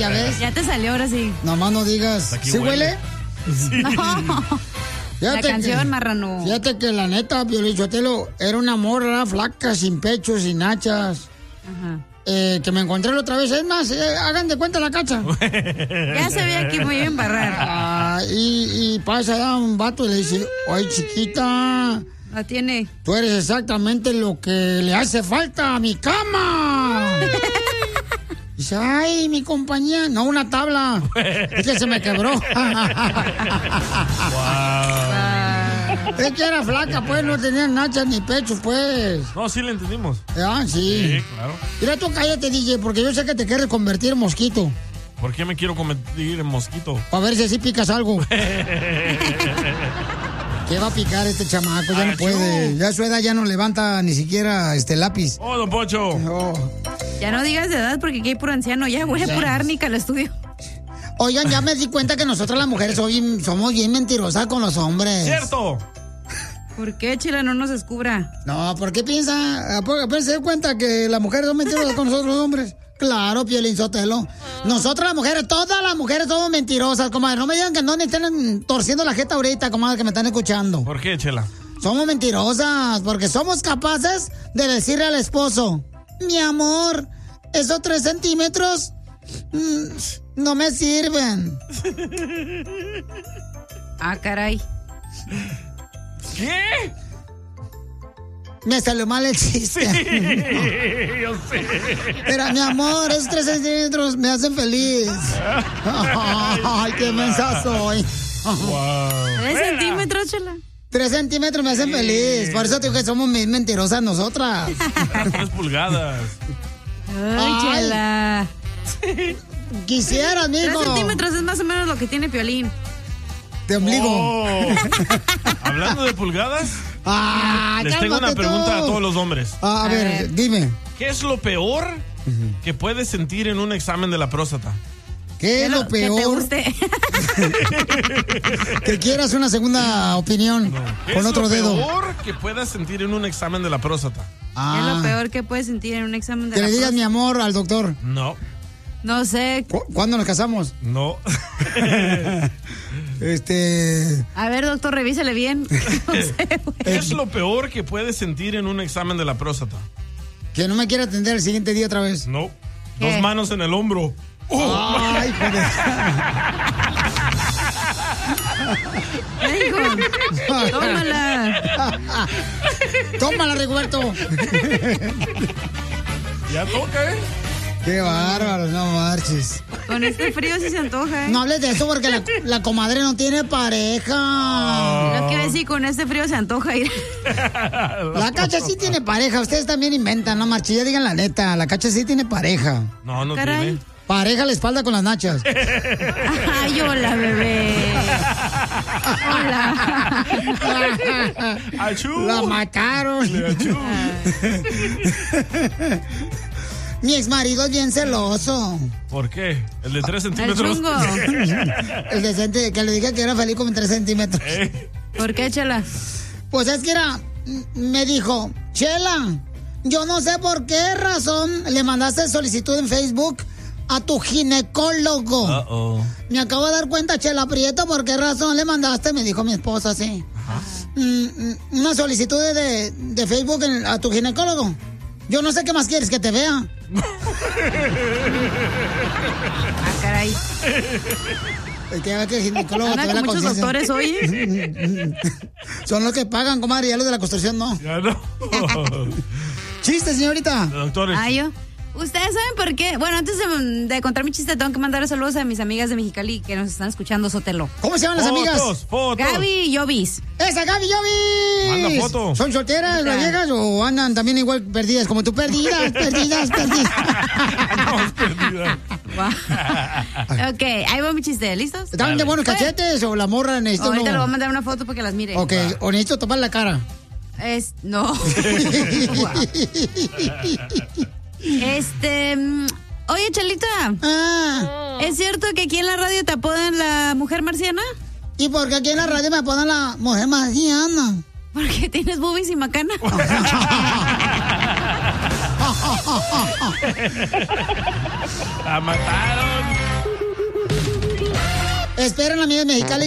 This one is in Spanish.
ya ves. Ya te salió ahora sí. Nomás no digas. ¿Sí huele? Sí. No. La canción, marrano. Fíjate que la neta, Piolín Sotelo, era una morra flaca, sin pecho, sin nachas. Ajá. Que me encontré la otra vez. Es más, hagan de cuenta la cacha. Ya se ve aquí muy bien barrar. Y pasa un vato y le dice, oye, chiquita. La tiene. Tú eres exactamente lo que le hace falta a mi cama. Dice, ay, mi compañía. No, una tabla. Es que se me quebró. Wow. Es que era flaca, pues, no tenía nachas ni pecho, pues. No, sí le entendimos. Ah, sí. Sí, claro. Mira, tú cállate, DJ, porque yo sé que te quieres convertir en mosquito. ¿Por qué me quiero convertir en mosquito? Para ver si así picas algo. ¿Qué va a picar este chamaco? Ya no puede. Ya a su edad ya no levanta ni siquiera lápiz. ¡Oh, don Pocho! Oh. Ya no digas de edad porque aquí hay puro anciano. Ya huele pura árnica al estudio. Oigan, ya me di cuenta que nosotras las mujeres somos bien mentirosas con los hombres. ¡Cierto! ¿Por qué, Chela, no nos descubra? No, ¿por qué piensa? ¿Apenas se da cuenta que las mujeres son mentirosas con nosotros los hombres? Claro, Piolín Sotelo. Nosotras las mujeres, todas las mujeres somos mentirosas, comadre. No me digan que no me estén torciendo la jeta ahorita, comadre, que me están escuchando. ¿Por qué, Chela? Somos mentirosas porque somos capaces de decirle al esposo, mi amor, esos 3 centímetros no me sirven. Ah, caray. ¿Qué? Me salió mal el chiste. Sí, yo sé. Pero, mi amor, esos 3 centímetros me hacen feliz. Ay, qué mensa soy. Wow. 3 centímetros, Chela. 3 centímetros me hacen feliz. Por eso te digo que somos mentirosas nosotras. 3 pulgadas. Ay, Chela. Quisiera, amigo. 3 centímetros es más o menos lo que tiene Piolín. De ombligo. Oh. Hablando de pulgadas, les tengo una cálmate pregunta tú. a todos los hombres. A ver, dime. ¿Qué es lo peor que puedes sentir en un examen de la próstata? ¿Qué es lo peor? Que te guste. Que quieras una segunda opinión con otro dedo. ¿Qué es lo peor que puedas sentir en un examen de la próstata? ¿Qué es lo peor que puedes sentir en un examen de Que la le digas próstata? mi amor al doctor. No. No sé. ¿Cuándo nos casamos? No. A ver, doctor, revísele bien. No sé, ¿Qué es lo peor que puedes sentir en un examen de la próstata? Que no me quiera atender el siguiente día otra vez. No. ¿Qué? 2 manos en el hombro. Ay, joder. ¿Qué dijo? Tómala. Tómala, Rigoberto. Ya toca, ¿eh? Qué bárbaro, no marches. Con este frío sí se antoja, ¿eh? No hables de eso porque la comadre no tiene pareja. Lo que decir, con este frío se antoja ir. La Cacha sí tiene pareja. Ustedes también inventan, no marches. Ya digan la neta. La Cacha sí tiene pareja. No, no Caray. tiene. Pareja a la espalda con las nachas. Ay, hola, bebé. Hola. ¡Achú! La mataron. ¡Achú! Mi exmarido es bien celoso. ¿Por qué? ¿El de 3 El centímetros? chungo. El decente que le dije que era feliz con 3 centímetros. ¿Por qué, Chela? Pues es que me dijo, Chela, yo no sé por qué razón le mandaste solicitud en Facebook a tu ginecólogo. Uh-oh. Me acabo de dar cuenta, Chela Prieto, por qué razón le mandaste, me dijo mi esposa, sí. Una solicitud de Facebook a tu ginecólogo. Yo no sé qué más quieres que te vea. Ah, caray. Que el ginecólogo Anda te ve con la muchos conciencia. doctores hoy. Son los que pagan, comadre, ya los de la construcción no. Ya no. Chiste, señorita. Doctores. Ah, yo. ¿Ustedes saben por qué? Bueno, antes de contar mi chiste, tengo que mandar saludos a mis amigas de Mexicali que nos están escuchando, Sotelo. ¿Cómo se llaman las amigas? Fotos. Gaby y Llovis. ¡Esa Gaby Llovis! Manda foto. ¿Son solteras las viejas o andan también igual perdidas como tú? Perdidas. No, es perdida. Ok, ahí va mi chiste, ¿listos? ¿Están de buenos cachetes o la morra necesita Ahorita le voy a uno? mandar una foto para que las mire. Ok, o necesito tapar la cara. No. Oye, Chelita. ¿Es cierto que aquí en la radio te apodan la mujer marciana? ¿Y por qué aquí en la radio me ponen la mujer marciana? Porque tienes boobies y macana. La mataron. Esperen a mí en Mexicali